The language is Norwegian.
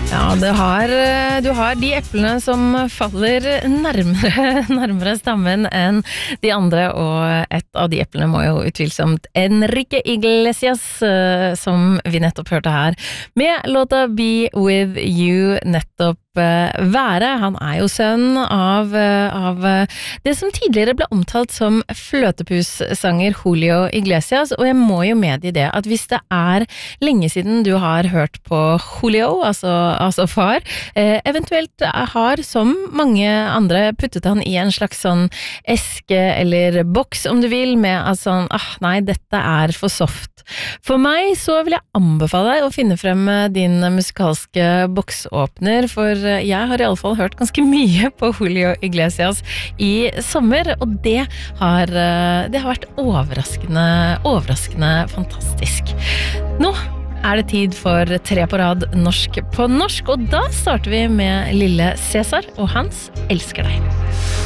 Ja, du har de eplene som faller nærmere stammen enn de andre, og et av de eplene må jo utvilsomt Enrique Iglesias, som vi nettopp hørte her, med låta Be With You nettopp være. Han jo sønn av det som tidligere ble omtalt som fløtepussanger Julio Iglesias, og jeg må jo medgi det at hvis det lenge siden du har hørt på Julio, altså far, eventuelt har som mange andre puttet han i en slags sånn eske eller boks om du vil, med at sånn, nei, dette for soft. For meg så vil jeg anbefale deg å finne frem din musikalske boksåpner, for jeg har i alle fall hørt ganske mye på Julio Iglesias i sommer, og det har vært overraskende fantastisk. Nå det tid for 3 på rad norsk på norsk, og da starter vi med lille Cæsar og hans Elsker deg.